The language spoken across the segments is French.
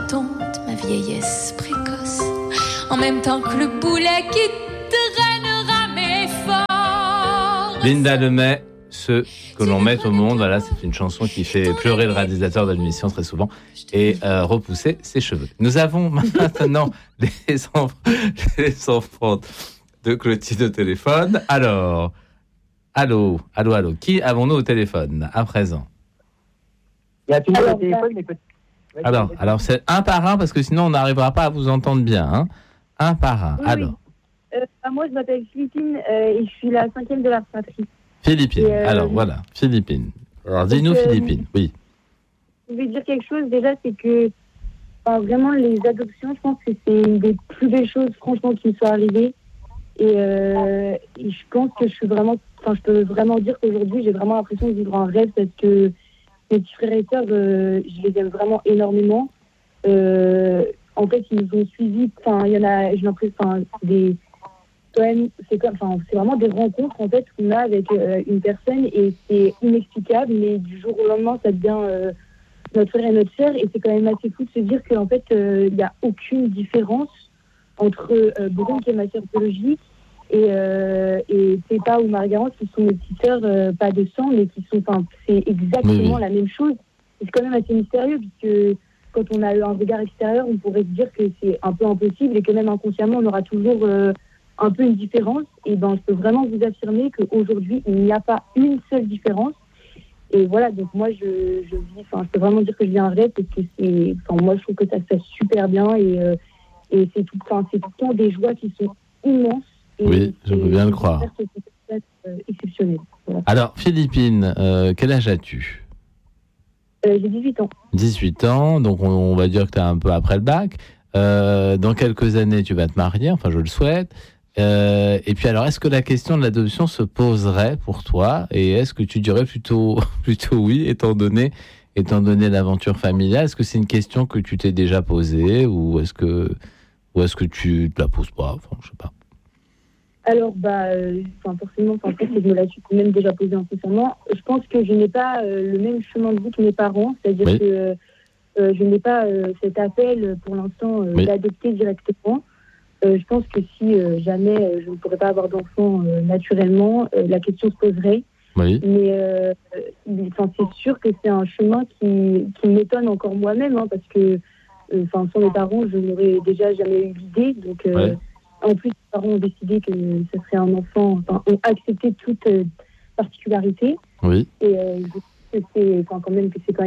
dompte ma vieillesse précoce, en même temps que le boulet qui drainera mes forces. Linda Lemay, ce que l'on met au monde, voilà, c'est une chanson qui fait pleurer le réalisateur de l'émission très souvent et repousser ses cheveux. Nous avons maintenant les enfants de Clotilde au téléphone. Alors, allô, qui avons-nous au téléphone à présent? Il y a tout le monde au téléphone, mais peut-être. Alors c'est un par un parce que sinon on n'arrivera pas à vous entendre bien. Hein. Un par un. Oui, alors. Moi, je m'appelle Philippine et je suis la 5e de la fratrie. Philippine. Alors voilà, Philippine. Alors dis-nous Philippine. Oui. Je vais dire quelque chose déjà, c'est que vraiment les adoptions, je pense que c'est une des plus belles choses franchement qui me soit arrivée. Et je pense que je peux vraiment dire qu'aujourd'hui j'ai vraiment l'impression de vivre un rêve parce que mes petits frères et sœurs, je les aime vraiment énormément. En fait, ils nous ont suivis. Il y en a, j'ai l'impression, c'est vraiment des rencontres en fait qu'on a avec une personne et c'est inexplicable. Mais du jour au lendemain, ça devient notre frère et notre sœur et c'est quand même assez fou de se dire qu'en fait, il n'y a aucune différence entre Brune qui est ma sœur biologique et Peppa ou Margarance qui sont mes petites sœurs, pas de sang, mais qui sont, c'est exactement la même chose. Et c'est quand même assez mystérieux puisque quand on a un regard extérieur, on pourrait se dire que c'est un peu impossible et que même inconsciemment, on aura toujours un peu une différence. Et je peux vraiment vous affirmer qu'aujourd'hui, il n'y a pas une seule différence. Et voilà, donc moi, je peux vraiment dire que je vis un rêve parce que moi, je trouve que ça se passe super bien et c'est tout le temps des joies qui sont immenses. Oui, je veux bien le croire. C'est exceptionnel. Voilà. Alors, Philippine, quel âge as-tu ? J'ai 18 ans. 18 ans, donc on va dire que tu es un peu après le bac. Dans quelques années, tu vas te marier, enfin je le souhaite. Et puis alors, est-ce que la question de l'adoption se poserait pour toi ? Et est-ce que tu dirais plutôt oui, étant donné l'aventure familiale ? Est-ce que c'est une question que tu t'es déjà posée ou est-ce que tu te la poses pas ? Enfin, je sais pas. Alors, forcément, je me la suis quand même déjà posée incessamment. Je pense que je n'ai pas le même chemin de vie que mes parents, c'est-à-dire que je n'ai pas cet appel pour l'instant d'adopter directement. Je pense que si jamais je ne pourrais pas avoir d'enfant naturellement, la question se poserait. Oui. Mais c'est sûr que c'est un chemin qui m'étonne encore moi-même, parce que sans mes parents, je n'aurais déjà jamais eu l'idée. Donc, en plus, les parents ont décidé que ce serait un enfant, ont accepté toute particularité. Oui. Et je sais que c'est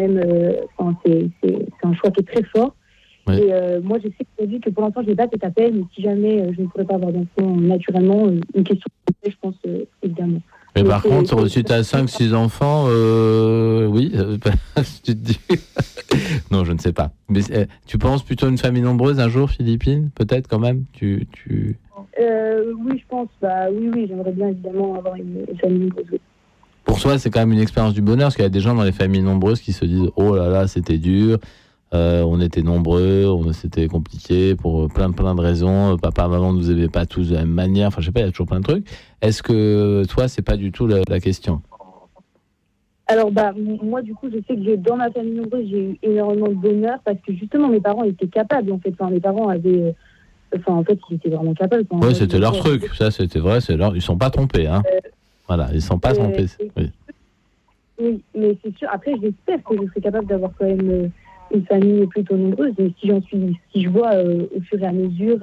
un choix qui est très fort. Oui. Et moi, je sais aujourd'hui que pour l'instant, je n'ai pas cet appel, mais si jamais je ne pourrais pas avoir d'enfant naturellement, une question, je pense, évidemment. Mais par contre, si tu as 5-6 enfants, oui, tu te dis... Non, je ne sais pas. Mais tu penses plutôt une famille nombreuse un jour, Philippine ? Peut-être quand même Oui, je pense. Oui, j'aimerais bien évidemment avoir une famille nombreuse. Oui. Pour toi, c'est quand même une expérience du bonheur, parce qu'il y a des gens dans les familles nombreuses qui se disent « Oh là là, c'était dur, on était nombreux, c'était compliqué pour plein de raisons, papa, maman ne nous aimaient pas tous de la même manière, enfin je sais pas, il y a toujours plein de trucs. » Est-ce que toi, c'est pas du tout la question ? Alors, moi, du coup, je sais que dans ma famille nombreuse, j'ai eu énormément de bonheur parce que justement, mes parents étaient capables, en fait. Mes parents avaient... ils étaient vraiment capables. Oui, c'était leur truc. Ça, c'était vrai. Ils sont pas trompés, hein. Voilà, ils sont pas trompés. Oui, mais c'est sûr. Après, j'espère que je serai capable d'avoir quand même une famille plutôt nombreuse. Mais si je vois au fur et à mesure,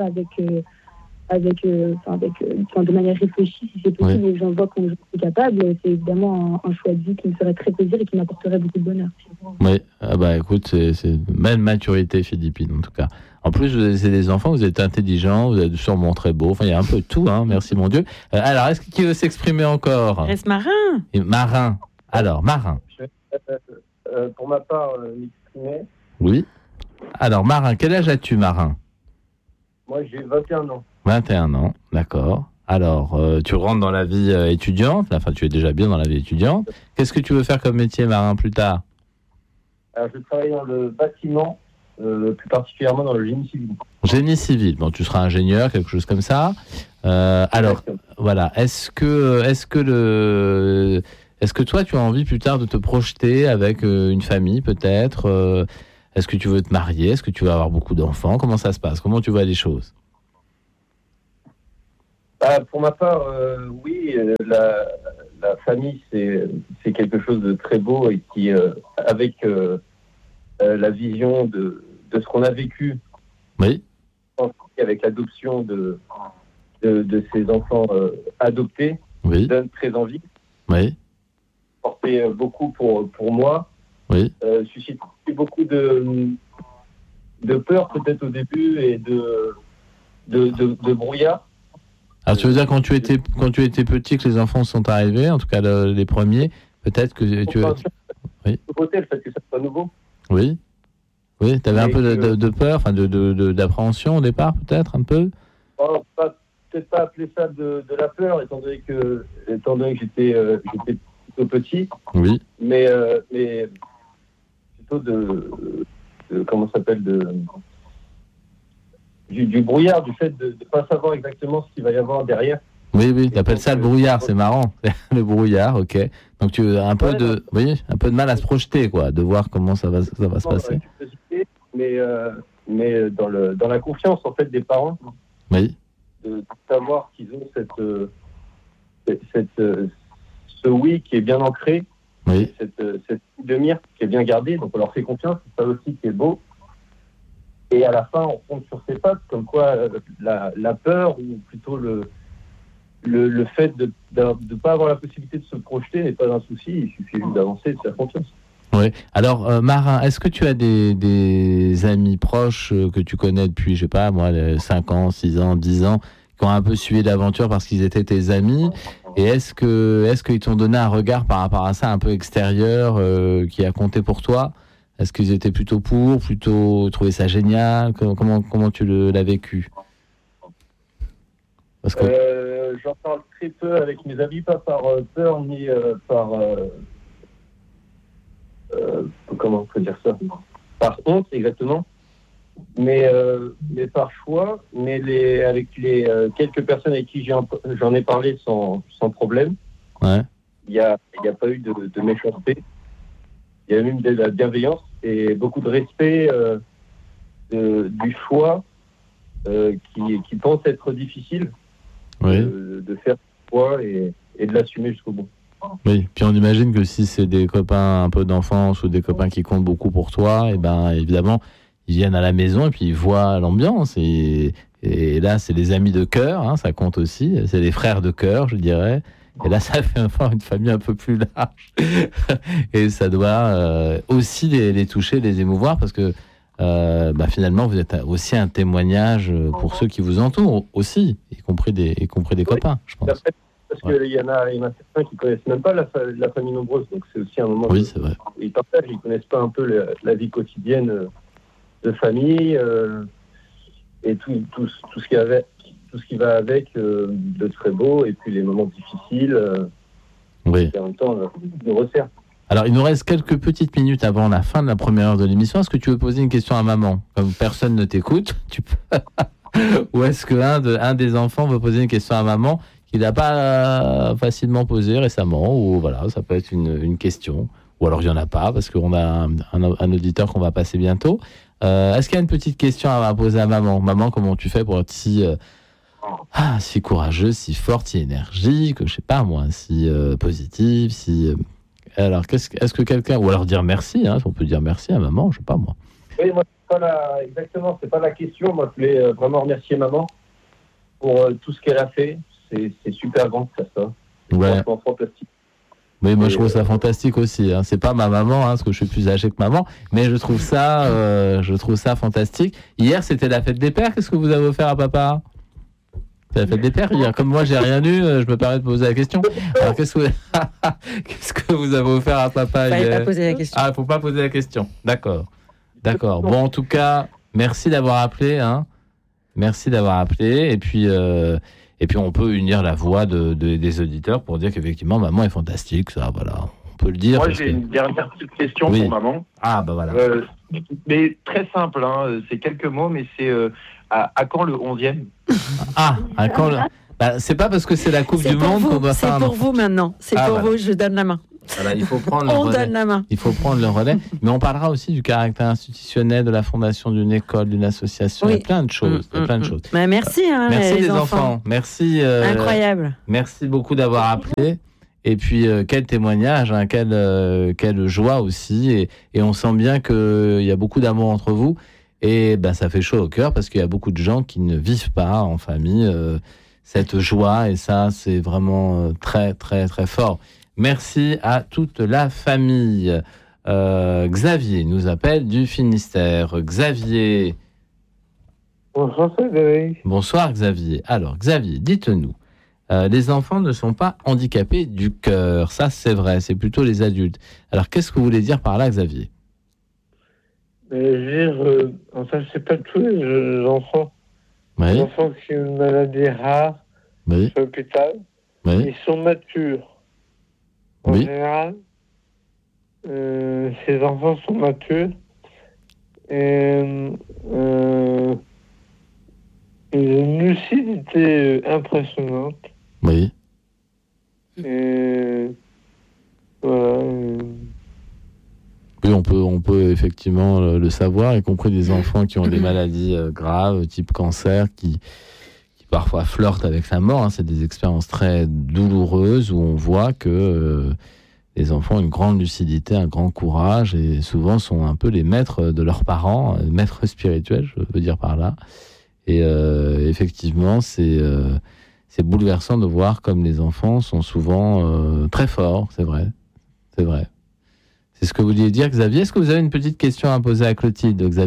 de manière réfléchie, si c'est possible, et que j'en vois quand je suis capable, c'est évidemment un choix de vie qui me ferait très plaisir et qui m'apporterait beaucoup de bonheur. Oui, écoute, c'est une belle maturité, Philippine, en tout cas. En plus, vous avez des enfants, vous êtes intelligents, vous êtes sûrement très beaux, enfin, il y a un peu de tout, hein, merci mon Dieu. Alors, est-ce qu'il veut s'exprimer encore ? Reste Marin. Marin. Alors, Marin. Je vais, pour ma part, m'exprimer. Oui. Alors, Marin, quel âge as-tu, Marin ? Moi, j'ai 21 ans. 21 ans, d'accord. Alors, tu rentres dans la vie étudiante, enfin, tu es déjà bien dans la vie étudiante. Qu'est-ce que tu veux faire comme métier, Marin, plus tard ? Alors, je travaille dans le bâtiment, plus particulièrement dans le génie civil. Génie civil, bon, tu seras ingénieur, quelque chose comme ça. Alors, voilà, est-ce que toi, tu as envie plus tard de te projeter avec une famille, peut-être Est-ce que tu veux te marier? Est-ce que tu veux avoir beaucoup d'enfants? Comment ça se passe? Comment tu vois les choses? Pour ma part, oui, la famille, c'est quelque chose de très beau et qui, avec la vision de ce qu'on a vécu, Oui, avec l'adoption de ces enfants adoptés, oui, donne très envie. oui, Portait beaucoup pour moi, oui. suscite beaucoup de peur peut-être au début et de brouillard. Alors tu veux dire quand tu étais petit que les enfants sont arrivés, en tout cas les premiers, peut-être que tu... Oui. Le fait que ça soit nouveau. Oui, oui, tu avais un peu de peur, enfin d'appréhension au départ, peut-être un peu. Peut-être pas appeler ça de la peur, étant donné que j'étais plutôt petit. Oui. Mais plutôt de comment ça s'appelle, du brouillard, du fait de ne pas savoir exactement ce qu'il va y avoir derrière. Oui, tu appelles ça le brouillard, c'est marrant. Le brouillard, ok. Donc tu as un peu de mal à se projeter, quoi, de voir comment ça va se passer. Mais dans la confiance, en fait, des parents. Oui. De savoir qu'ils ont ce oui qui est bien ancré, oui. cette demi-mire qui est bien gardée, donc on leur fait confiance, c'est ça aussi qui est beau. Et à la fin, on tombe sur ses pattes, comme quoi la peur, ou plutôt le fait de ne pas avoir la possibilité de se projeter n'est pas un souci, il suffit juste d'avancer et de faire confiance. Oui. Alors, Marin, est-ce que tu as des amis proches que tu connais depuis, je sais pas, moi, 5 ans, 6 ans, 10 ans, qui ont un peu suivi l'aventure parce qu'ils étaient tes amis? Et est-ce qu'ils t'ont donné un regard par rapport à ça un peu extérieur qui a compté pour toi? Est-ce qu'ils étaient plutôt trouvaient ça génial? Comment tu l'as vécu? Parce que... j'en parle très peu avec mes amis, pas par peur ni par... comment on peut dire ça? Par honte, exactement. Mais par choix. Mais avec les quelques personnes avec qui j'en ai parlé sans problème, ouais. Il n'y a pas eu de méchanceté. Il y a même de la bienveillance et beaucoup de respect du choix qui pense être difficile, oui. de faire ce choix et de l'assumer jusqu'au bout. Oui, puis on imagine que si c'est des copains un peu d'enfance ou des copains qui comptent beaucoup pour toi, et ben évidemment, ils viennent à la maison et puis ils voient l'ambiance. Et là, c'est les amis de cœur, hein, ça compte aussi. C'est les frères de cœur, je dirais. Et là, ça fait enfin une famille un peu plus large. Et ça doit aussi les toucher, les émouvoir, parce que finalement, vous êtes aussi un témoignage pour ceux qui vous entourent aussi, y compris des copains, je pense. Parce qu'il y en a certains qui ne connaissent même pas la famille nombreuse, donc c'est aussi un moment oui, c'est vrai. Ils partagent, ils ne connaissent pas un peu la vie quotidienne de famille et tout ce qui va avec de très beau, et puis les moments difficiles oui. qui en même temps nous resserrent. Alors, il nous reste quelques petites minutes avant la fin de la première heure de l'émission. Est-ce que tu veux poser une question à maman? Comme personne ne t'écoute, tu peux... Ou est-ce qu'un des enfants veut poser une question à maman qu'il n'a pas facilement posée récemment? Ou voilà, ça peut être une question. Ou alors il n'y en a pas, parce qu'on a un auditeur qu'on va passer bientôt. Est-ce qu'il y a une petite question à poser à maman? Maman, comment tu fais pour être si courageuse, si forte, si énergique, je sais pas moi, si positive, si... Alors, est-ce que quelqu'un... Ou alors dire merci, hein, on peut dire merci à maman, je sais pas moi. Oui, moi, c'est pas la question. Moi, je voulais vraiment remercier maman pour tout ce qu'elle a fait. C'est super grand de faire ça. C'est franchement fantastique. Oui, moi je trouve ça fantastique aussi. Hein. C'est pas ma maman, parce que je suis plus âgé que maman, mais je trouve ça fantastique. Hier, c'était la fête des pères. Qu'est-ce que vous avez offert à papa? C'est la fête des pères hier. Comme moi, j'ai rien eu, je me permets de poser la question. Alors, qu'est-ce que vous avez offert à papa hier? Fallait pas poser la question. Ah, faut pas poser la question. D'accord. Bon, en tout cas, merci d'avoir appelé. Hein. Merci d'avoir appelé. Et puis, on peut unir la voix des auditeurs pour dire qu'effectivement, maman est fantastique. Ça, voilà. On peut le dire. Moi, j'ai une dernière petite question pour maman. Ah, bah voilà. Mais très simple, hein. C'est quelques mots, mais c'est à quand le 11e? Ah, à quand le... c'est pas parce que c'est la Coupe du Monde qu'on doit faire C'est pour vous maintenant. C'est pour vous, je donne la main. Voilà, il faut prendre le On relais. donne la main. Il faut prendre le relais. Mais on parlera aussi du caractère institutionnel de la fondation d'une école, d'une association. Il y a plein de choses. Il y a plein de choses. Bah, merci, Merci les les enfants. Merci. Incroyable. Merci beaucoup d'avoir appelé. Et puis, quel témoignage, hein, quelle joie aussi. Et on sent bien qu'il y a beaucoup d'amour entre vous. Et ben, ça fait chaud au cœur parce qu'il y a beaucoup de gens qui ne vivent pas en famille cette joie. Et ça, c'est vraiment très, très, très fort. Merci à toute la famille. Xavier nous appelle du Finistère. Xavier. Bonsoir Frédéric. Bonsoir Xavier. Alors Xavier, dites-nous, les enfants ne sont pas handicapés du cœur. Ça c'est vrai, c'est plutôt les adultes. Alors qu'est-ce que vous voulez dire par là Xavier ? Mais je veux dire, enfin c'est pas tous les enfants. Oui. Les enfants qui ont une maladie rare Oui. à l'hôpital, Oui. ils sont matures. En Oui. général, ces enfants sont matures et ils ont une lucidité impressionnante. Oui. Et voilà. Oui, on peut effectivement le savoir, y compris des enfants qui ont des maladies graves, type cancer, qui parfois flirtent avec la mort. Hein. C'est des expériences très douloureuses où on voit que les enfants ont une grande lucidité, un grand courage et souvent sont un peu les maîtres de leurs parents, maîtres spirituels, je veux dire par là. Et effectivement, c'est bouleversant de voir comme les enfants sont souvent très forts, c'est vrai. C'est vrai. C'est ce que vous vouliez dire, Xavier. Est-ce que vous avez une petite question à poser à Clotilde, Xavier ?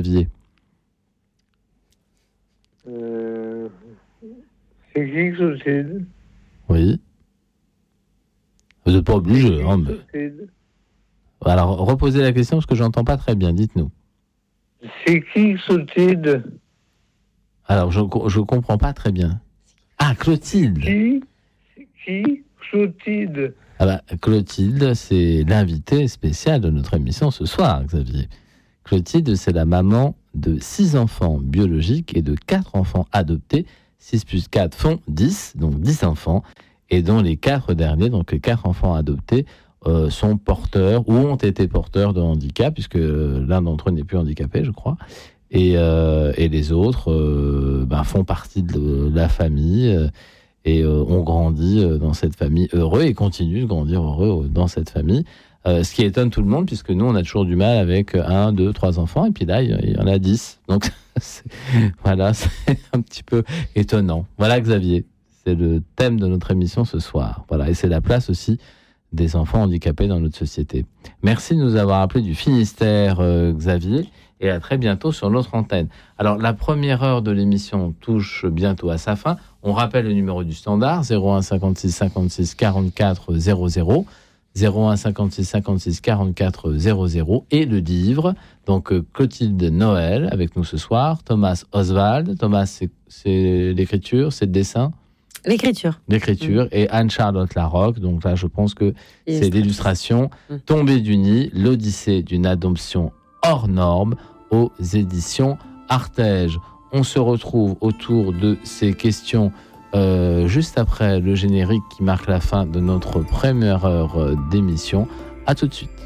C'est qui Clotilde ? Oui. Vous n'êtes pas obligé. Hein, mais... Clotilde. Alors, reposez la question parce que je n'entends pas très bien. Dites-nous. C'est qui Clotilde ? Alors, je ne comprends pas très bien. Ah, Clotilde. Qui Clotilde. Ah bah, Clotilde, c'est l'invitée spéciale de notre émission ce soir, Xavier. Clotilde, c'est la maman de 6 enfants biologiques et de 4 enfants adoptés. 6 plus 4 font 10, donc 10 enfants. Et dont les 4 derniers, donc les 4 enfants adoptés, sont porteurs ou ont été porteurs de handicap, puisque l'un d'entre eux n'est plus handicapé, je crois. Et les autres font partie de la famille et ont grandi dans cette famille heureux et continuent de grandir heureux dans cette famille. Ce qui étonne tout le monde, puisque nous, on a toujours du mal avec 1, 2, 3 enfants, et puis là, il y en a 10. Donc, c'est un petit peu étonnant. Voilà, Xavier, c'est le thème de notre émission ce soir. Voilà, et c'est la place aussi des enfants handicapés dans notre société. Merci de nous avoir appelés du Finistère, Xavier, et à très bientôt sur notre antenne. Alors, la première heure de l'émission touche bientôt à sa fin. On rappelle le numéro du standard, 01 56 56 44 00, 01 56 56 44 00, et le livre, donc Clotilde Noël, avec nous ce soir, Thomas Oswald. Thomas, c'est l'écriture, c'est le dessin ? L'écriture, et Anne-Charlotte Larocque. Donc là, je pense que c'est l'illustration. Tombée du nid, l'Odyssée d'une adoption hors norme aux éditions Artege. On se retrouve autour de ces questions juste après le générique qui marque la fin de notre première heure d'émission. À tout de suite.